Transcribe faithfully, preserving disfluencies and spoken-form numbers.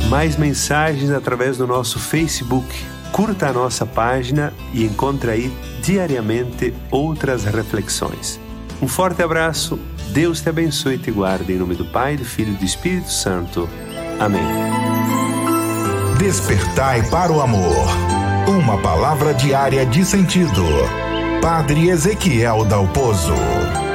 mais mensagens através do nosso Facebook. Curta a nossa página e encontre aí diariamente outras reflexões. Um forte abraço, Deus te abençoe e te guarde, em nome do Pai, do Filho e do Espírito Santo. Amém. Despertai para o amor. Uma palavra diária de sentido. Padre Ezequiel Dalpozo.